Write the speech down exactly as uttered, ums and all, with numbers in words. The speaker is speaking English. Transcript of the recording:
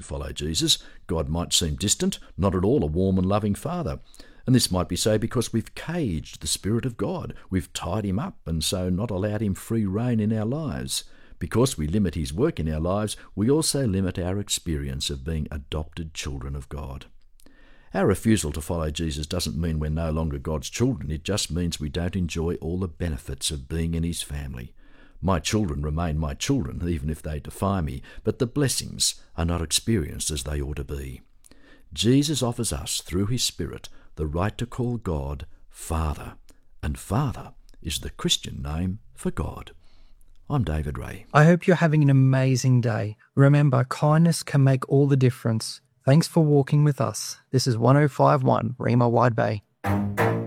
follow Jesus, God might seem distant, not at all a warm and loving Father. And this might be so because we've caged the Spirit of God. We've tied him up and so not allowed him free rein in our lives. Because we limit his work in our lives, we also limit our experience of being adopted children of God. Our refusal to follow Jesus doesn't mean we're no longer God's children. It just means we don't enjoy all the benefits of being in his family. My children remain my children, even if they defy me, but the blessings are not experienced as they ought to be. Jesus offers us, through his Spirit, the right to call God Father, and Father is the Christian name for God. I'm David Ray. I hope you're having an amazing day. Remember, kindness can make all the difference. Thanks for walking with us. This is one oh five point one Rima Wide Bay.